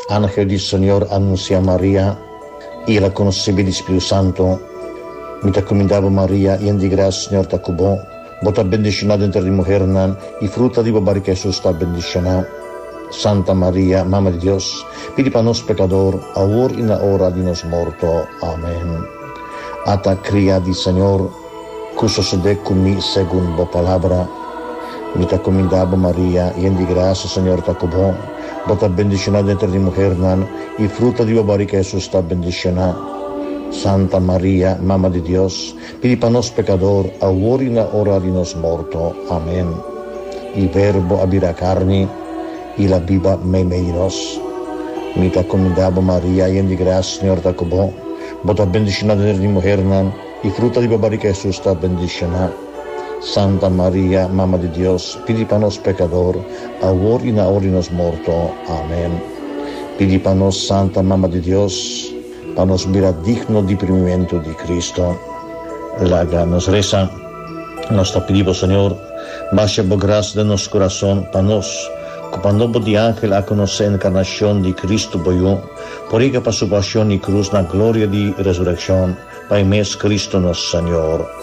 Ángel del Señor anuncia a María y la concebida del Espíritu Santo. Mi te comendavo María, y en di gracia, Señor te cubo. Vos te bendicionada entre las mujeres, y fruta di barriga Jesús te bendicionada. Santa María, Mamma de Dios, pidi para nos pecador, ahora y en la hora de nos muerto. Amén. Ata cría di Señor, que sucede conmigo según vos palabra. Mi te comendavo María, y en di gracia, Señor te cubo. Vos te bendicionada entre las mujeres, y fruta di barriga Jesús te bendicionada. Santa María, Mamma de Dios, pidi para nos pecador, ahora y en la hora de nos muerto. Amén. Il Verbo abira carne, y la viva menos. Mi te comendavo María, y en di gracia, Señor te cubo. Vos te bendicionada entre las mujeres, y fruta di barriga Jesús te bendicionada. Santa María, Mamma de Dios, pidi para nos pecador, ahora y en la hora de nos muerto. Amén. Pidi para nos, Santa Mamma de Dios, para nos mirar digno de primimiento de Cristo. La nos reza, nos te pedimos, Señor, baja por gracia de nuestro corazón, para nos, cuando de ángel a conocer la encarnación de Cristo, por ella para su pasión y cruz, la gloria de resurrección, para mes Cristo nuestro Señor.